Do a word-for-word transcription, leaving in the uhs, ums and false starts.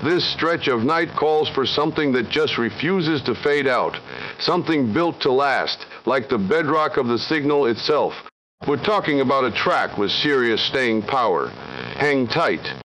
This stretch of night calls for something that just refuses to fade out. Something built to last, like the bedrock of the signal itself. We're talking about a track with serious staying power. Hang tight.